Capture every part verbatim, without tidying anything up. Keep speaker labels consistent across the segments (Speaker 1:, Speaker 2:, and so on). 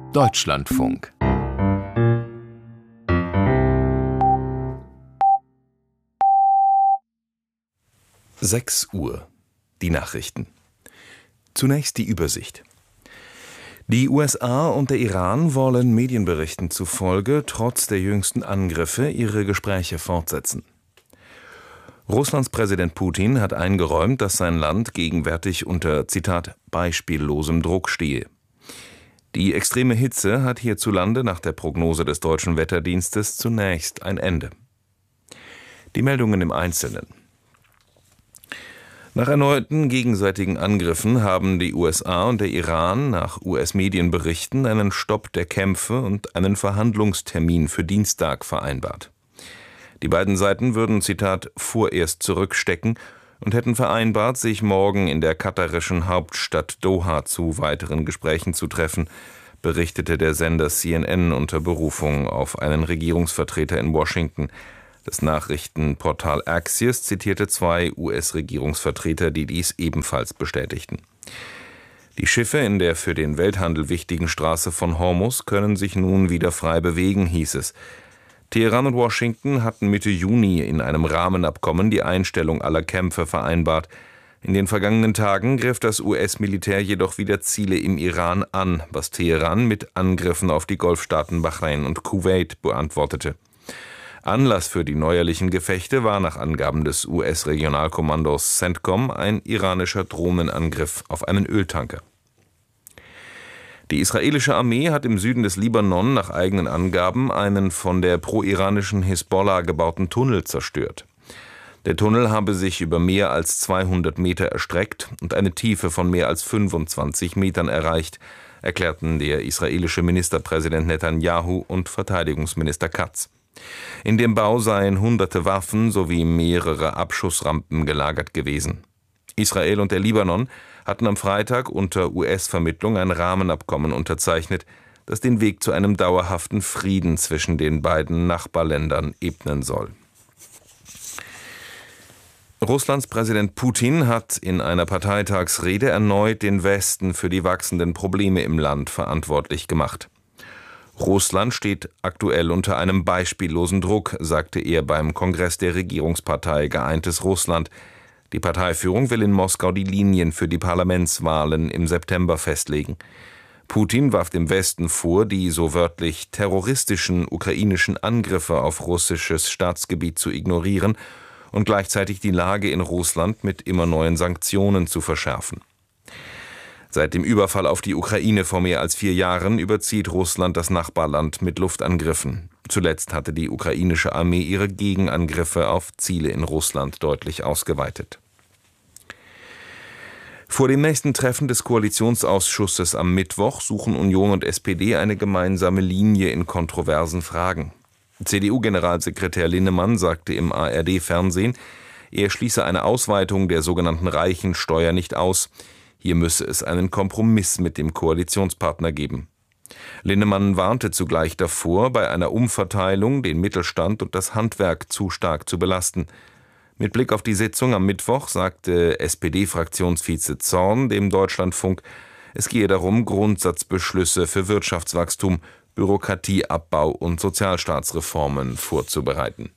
Speaker 1: Deutschlandfunk. sechs Uhr. Die Nachrichten. Zunächst die Übersicht. Die U S A und der Iran wollen Medienberichten zufolge trotz der jüngsten Angriffe ihre Gespräche fortsetzen. Russlands Präsident Putin hat eingeräumt, dass sein Land gegenwärtig unter, Zitat, beispiellosem Druck stehe. Die extreme Hitze hat hierzulande nach der Prognose des deutschen Wetterdienstes zunächst ein Ende. Die Meldungen im Einzelnen. Nach erneuten gegenseitigen Angriffen haben die U S A und der Iran nach U S-Medienberichten einen Stopp der Kämpfe und einen Verhandlungstermin für Dienstag vereinbart. Die beiden Seiten würden, Zitat, vorerst zurückstecken und hätten vereinbart, sich morgen in der katarischen Hauptstadt Doha zu weiteren Gesprächen zu treffen, berichtete der Sender C N N unter Berufung auf einen Regierungsvertreter in Washington. Das Nachrichtenportal Axios zitierte zwei U S-Regierungsvertreter, die dies ebenfalls bestätigten. Die Schiffe in der für den Welthandel wichtigen Straße von Hormuz können sich nun wieder frei bewegen, hieß es. Teheran und Washington hatten Mitte Juni in einem Rahmenabkommen die Einstellung aller Kämpfe vereinbart. In den vergangenen Tagen griff das U S-Militär jedoch wieder Ziele im Iran an, was Teheran mit Angriffen auf die Golfstaaten Bahrain und Kuwait beantwortete. Anlass für die neuerlichen Gefechte war nach Angaben des U S-Regionalkommandos CENTCOM ein iranischer Drohnenangriff auf einen Öltanker. Die israelische Armee hat im Süden des Libanon nach eigenen Angaben einen von der pro-iranischen Hisbollah gebauten Tunnel zerstört. Der Tunnel habe sich über mehr als zweihundert Meter erstreckt und eine Tiefe von mehr als fünfundzwanzig Metern erreicht, erklärten der israelische Ministerpräsident Netanyahu und Verteidigungsminister Katz. In dem Bau seien hunderte Waffen sowie mehrere Abschussrampen gelagert gewesen. Israel und der Libanon hatten am Freitag unter U S-Vermittlung ein Rahmenabkommen unterzeichnet, das den Weg zu einem dauerhaften Frieden zwischen den beiden Nachbarländern ebnen soll. Russlands Präsident Putin hat in einer Parteitagsrede erneut den Westen für die wachsenden Probleme im Land verantwortlich gemacht. Russland steht aktuell unter einem beispiellosen Druck, sagte er beim Kongress der Regierungspartei Geeintes Russland. Die Parteiführung will in Moskau die Linien für die Parlamentswahlen im September festlegen. Putin warf dem Westen vor, die so wörtlich terroristischen ukrainischen Angriffe auf russisches Staatsgebiet zu ignorieren und gleichzeitig die Lage in Russland mit immer neuen Sanktionen zu verschärfen. Seit dem Überfall auf die Ukraine vor mehr als vier Jahren überzieht Russland das Nachbarland mit Luftangriffen. Zuletzt hatte die ukrainische Armee ihre Gegenangriffe auf Ziele in Russland deutlich ausgeweitet. Vor dem nächsten Treffen des Koalitionsausschusses am Mittwoch suchen Union und S P D eine gemeinsame Linie in kontroversen Fragen. C D U-Generalsekretär Linnemann sagte im A R D-Fernsehen, er schließe eine Ausweitung der sogenannten Reichensteuer nicht aus. Hier müsse es einen Kompromiss mit dem Koalitionspartner geben. Linnemann warnte zugleich davor, bei einer Umverteilung den Mittelstand und das Handwerk zu stark zu belasten. Mit Blick auf die Sitzung am Mittwoch sagte S P D-Fraktionsvize Zorn dem Deutschlandfunk, es gehe darum, Grundsatzbeschlüsse für Wirtschaftswachstum, Bürokratieabbau und Sozialstaatsreformen vorzubereiten.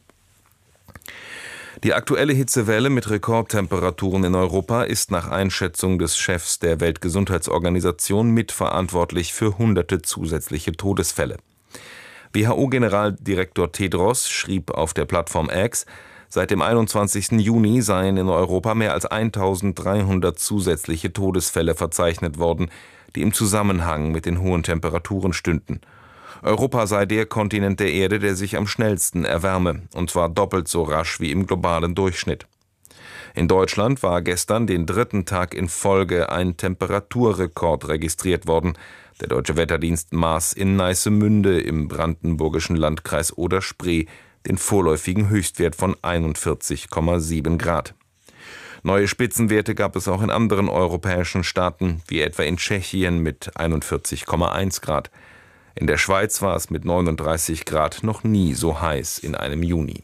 Speaker 1: Die aktuelle Hitzewelle mit Rekordtemperaturen in Europa ist nach Einschätzung des Chefs der Weltgesundheitsorganisation mitverantwortlich für hunderte zusätzliche Todesfälle. W H O-Generaldirektor Tedros schrieb auf der Plattform X, seit dem einundzwanzigsten Juni seien in Europa mehr als eintausenddreihundert zusätzliche Todesfälle verzeichnet worden, die im Zusammenhang mit den hohen Temperaturen stünden. Europa sei der Kontinent der Erde, der sich am schnellsten erwärme, und zwar doppelt so rasch wie im globalen Durchschnitt. In Deutschland war gestern den dritten Tag in Folge ein Temperaturrekord registriert worden. Der Deutsche Wetterdienst maß in Neissemünde im brandenburgischen Landkreis Oder-Spree den vorläufigen Höchstwert von einundvierzig Komma sieben Grad. Neue Spitzenwerte gab es auch in anderen europäischen Staaten, wie etwa in Tschechien mit einundvierzig Komma eins Grad. In der Schweiz war es mit neununddreißig Grad noch nie so heiß in einem Juni.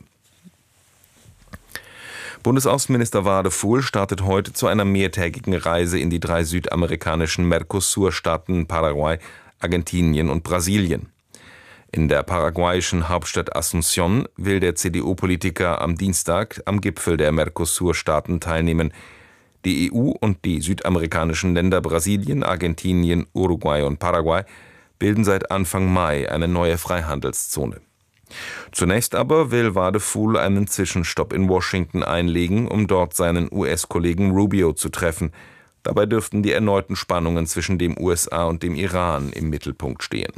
Speaker 1: Bundesaußenminister Wadefuhl startet heute zu einer mehrtägigen Reise in die drei südamerikanischen Mercosur-Staaten Paraguay, Argentinien und Brasilien. In der paraguayischen Hauptstadt Asunción will der C D U-Politiker am Dienstag am Gipfel der Mercosur-Staaten teilnehmen. Die E U und die südamerikanischen Länder Brasilien, Argentinien, Uruguay und Paraguay bilden seit Anfang Mai eine neue Freihandelszone. Zunächst aber will Wadephul einen Zwischenstopp in Washington einlegen, um dort seinen U S-Kollegen Rubio zu treffen. Dabei dürften die erneuten Spannungen zwischen dem U S A und dem Iran im Mittelpunkt stehen.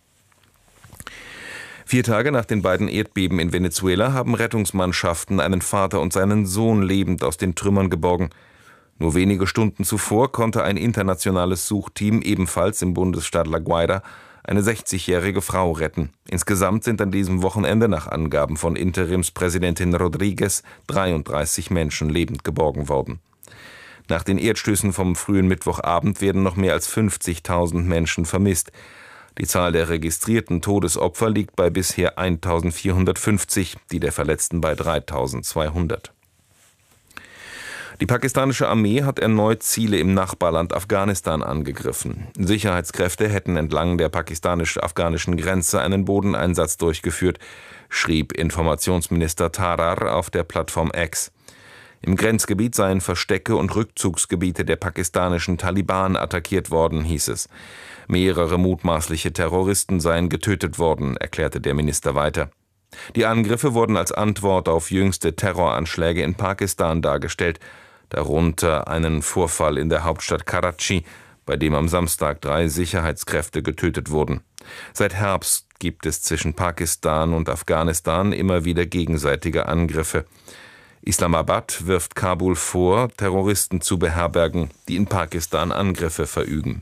Speaker 1: Vier Tage nach den beiden Erdbeben in Venezuela haben Rettungsmannschaften einen Vater und seinen Sohn lebend aus den Trümmern geborgen. Nur wenige Stunden zuvor konnte ein internationales Suchteam ebenfalls im Bundesstaat La Guaira eine sechzigjährige Frau retten. Insgesamt sind an diesem Wochenende nach Angaben von Interimspräsidentin Rodriguez dreiunddreißig Menschen lebend geborgen worden. Nach den Erdstößen vom frühen Mittwochabend werden noch mehr als fünfzigtausend Menschen vermisst. Die Zahl der registrierten Todesopfer liegt bei bisher eintausendvierhundertfünfzig, die der Verletzten bei dreitausendzweihundert. Die pakistanische Armee hat erneut Ziele im Nachbarland Afghanistan angegriffen. Sicherheitskräfte hätten entlang der pakistanisch-afghanischen Grenze einen Bodeneinsatz durchgeführt, schrieb Informationsminister Tarar auf der Plattform X. Im Grenzgebiet seien Verstecke und Rückzugsgebiete der pakistanischen Taliban attackiert worden, hieß es. Mehrere mutmaßliche Terroristen seien getötet worden, erklärte der Minister weiter. Die Angriffe wurden als Antwort auf jüngste Terroranschläge in Pakistan dargestellt, darunter einen Vorfall in der Hauptstadt Karachi, bei dem am Samstag drei Sicherheitskräfte getötet wurden. Seit Herbst gibt es zwischen Pakistan und Afghanistan immer wieder gegenseitige Angriffe. Islamabad wirft Kabul vor, Terroristen zu beherbergen, die in Pakistan Angriffe verüben.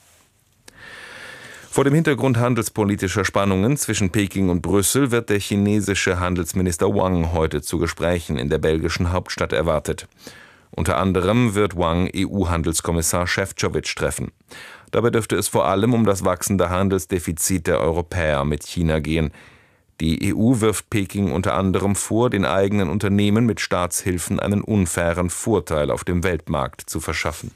Speaker 1: Vor dem Hintergrund handelspolitischer Spannungen zwischen Peking und Brüssel wird der chinesische Handelsminister Wang heute zu Gesprächen in der belgischen Hauptstadt erwartet. Unter anderem wird Wang E U-Handelskommissar Šefčovič treffen. Dabei dürfte es vor allem um das wachsende Handelsdefizit der Europäer mit China gehen. Die E U wirft Peking unter anderem vor, den eigenen Unternehmen mit Staatshilfen einen unfairen Vorteil auf dem Weltmarkt zu verschaffen.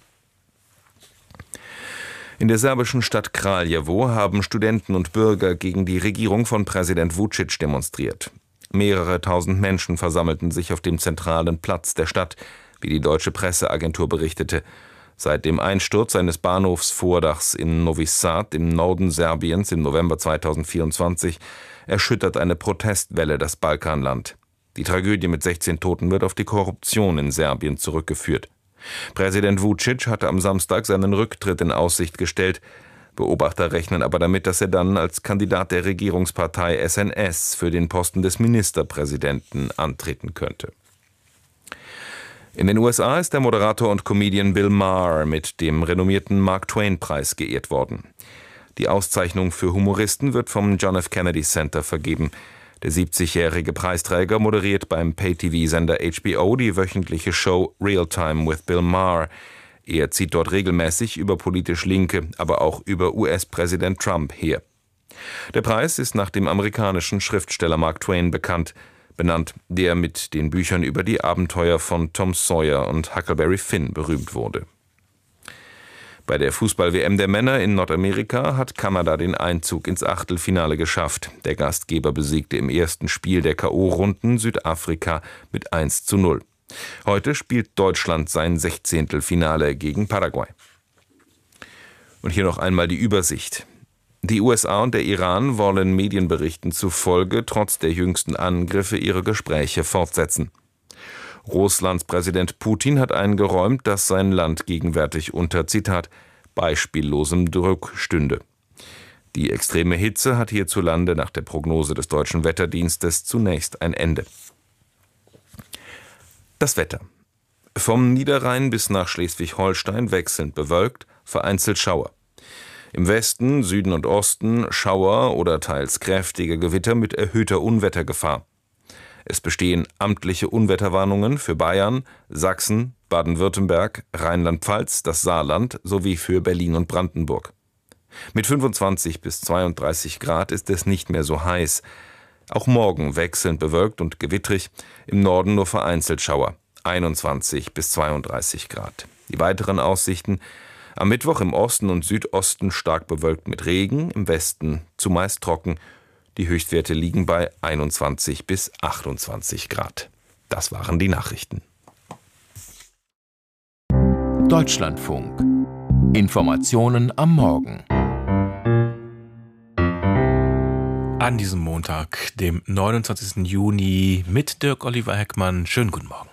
Speaker 1: In der serbischen Stadt Kraljevo haben Studenten und Bürger gegen die Regierung von Präsident Vučić demonstriert. Mehrere tausend Menschen versammelten sich auf dem zentralen Platz der Stadt, wie die deutsche Presseagentur berichtete. Seit dem Einsturz eines Bahnhofsvordachs in Novi Sad im Norden Serbiens im November zweitausendvierundzwanzig erschüttert eine Protestwelle das Balkanland. Die Tragödie mit sechzehn Toten wird auf die Korruption in Serbien zurückgeführt. Präsident Vučić hatte am Samstag seinen Rücktritt in Aussicht gestellt. Beobachter rechnen aber damit, dass er dann als Kandidat der Regierungspartei S N S für den Posten des Ministerpräsidenten antreten könnte. In den U S A ist der Moderator und Comedian Bill Maher mit dem renommierten Mark-Twain-Preis geehrt worden. Die Auszeichnung für Humoristen wird vom John F. Kennedy Center vergeben. Der siebzigjährige Preisträger moderiert beim Pay-T V-Sender H B O die wöchentliche Show Real Time with Bill Maher. Er zieht dort regelmäßig über politisch Linke, aber auch über U S-Präsident Trump her. Der Preis ist nach dem amerikanischen Schriftsteller Mark Twain bekannt, benannt, der mit den Büchern über die Abenteuer von Tom Sawyer und Huckleberry Finn berühmt wurde. Bei der Fußball-W M der Männer in Nordamerika hat Kanada den Einzug ins Achtelfinale geschafft. Der Gastgeber besiegte im ersten Spiel der K O-Runden Südafrika mit eins zu null. Heute spielt Deutschland sein Sechzehntelfinale gegen Paraguay. Und hier noch einmal die Übersicht. Die U S A und der Iran wollen Medienberichten zufolge trotz der jüngsten Angriffe ihre Gespräche fortsetzen. Russlands Präsident Putin hat eingeräumt, dass sein Land gegenwärtig unter, Zitat, beispiellosem Druck stünde. Die extreme Hitze hat hierzulande nach der Prognose des deutschen Wetterdienstes zunächst ein Ende. Das Wetter. Vom Niederrhein bis nach Schleswig-Holstein wechselnd bewölkt, vereinzelt Schauer. Im Westen, Süden und Osten Schauer oder teils kräftige Gewitter mit erhöhter Unwettergefahr. Es bestehen amtliche Unwetterwarnungen für Bayern, Sachsen, Baden-Württemberg, Rheinland-Pfalz, das Saarland sowie für Berlin und Brandenburg. Mit fünfundzwanzig bis zweiunddreißig Grad ist es nicht mehr so heiß. Auch morgen wechselnd bewölkt und gewittrig, im Norden nur vereinzelt Schauer, einundzwanzig bis zweiunddreißig Grad. Die weiteren Aussichten: Am Mittwoch im Osten und Südosten stark bewölkt mit Regen, im Westen zumeist trocken. Die Höchstwerte liegen bei einundzwanzig bis achtundzwanzig Grad. Das waren die Nachrichten.
Speaker 2: Deutschlandfunk. Informationen am Morgen.
Speaker 3: An diesem Montag, dem neunundzwanzigsten Juni, mit Dirk Oliver Heckmann. Schönen guten Morgen.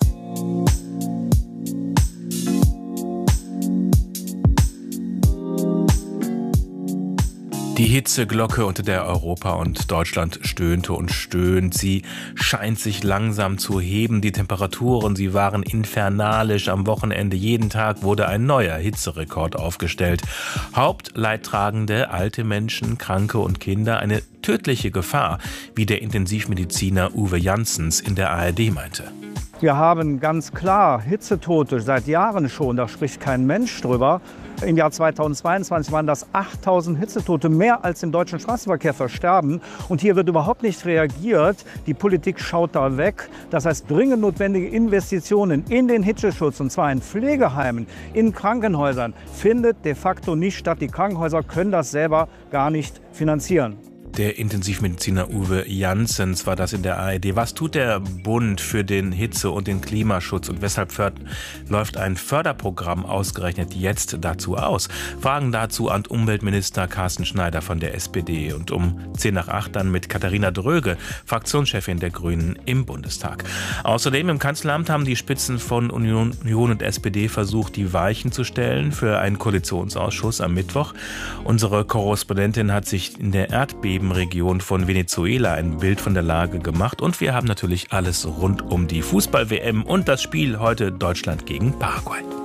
Speaker 3: Die Hitzeglocke unter der Europa und Deutschland stöhnte und stöhnt. Sie scheint sich langsam zu heben. Die Temperaturen, sie waren infernalisch. Am Wochenende jeden Tag wurde ein neuer Hitzerekord aufgestellt. Hauptleidtragende, alte Menschen, Kranke und Kinder, eine tödliche Gefahr, wie der Intensivmediziner Uwe Janssens in der A R D meinte.
Speaker 4: Wir haben ganz klar Hitzetote seit Jahren schon, da spricht kein Mensch drüber. Im Jahr zweitausendzweiundzwanzig waren das achttausend Hitzetote, mehr als im deutschen Straßenverkehr versterben. Und hier wird überhaupt nicht reagiert. Die Politik schaut da weg. Das heißt, dringend notwendige Investitionen in den Hitzeschutz, und zwar in Pflegeheimen, in Krankenhäusern, findet de facto nicht statt. Die Krankenhäuser können das selber gar nicht finanzieren.
Speaker 3: Der Intensivmediziner Uwe Janssens war das in der A R D. Was tut der Bund für den Hitze- und den Klimaschutz und weshalb läuft ein Förderprogramm ausgerechnet jetzt dazu aus? Fragen dazu an Umweltminister Carsten Schneider von der S P D und um zehn nach acht dann mit Katharina Dröge, Fraktionschefin der Grünen im Bundestag. Außerdem im Kanzleramt haben die Spitzen von Union, Union und S P D versucht, die Weichen zu stellen für einen Koalitionsausschuss am Mittwoch. Unsere Korrespondentin hat sich in der Erdbeben Region von Venezuela ein Bild von der Lage gemacht und wir haben natürlich alles rund um die Fußball-W M und das Spiel heute Deutschland gegen Paraguay.